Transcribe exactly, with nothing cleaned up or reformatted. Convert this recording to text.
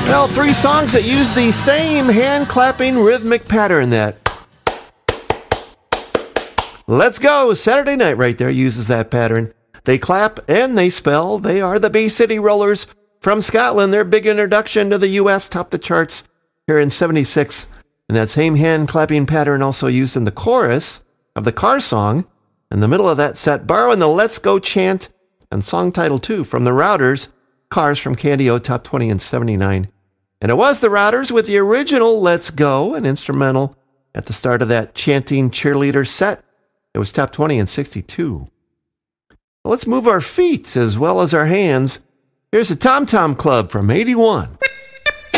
Well, three songs that use the same hand-clapping rhythmic pattern that Let's Go Saturday Night right there uses that pattern. They clap and they spell. They are the Bay City Rollers from Scotland. Their big introduction to the U S topped the charts here in seventy-six. And that same hand-clapping pattern also used in the chorus of the Car song. In the middle of that set, borrowing the Let's Go chant and song title two from the Routers, Cars from Candy-O top twenty in seventy-nine. And it was the Routers with the original Let's Go, an instrumental at the start of that chanting cheerleader set. It was top twenty in sixty-two. Let's move our feet as well as our hands. Here's a Tom Tom Club from eighty-one.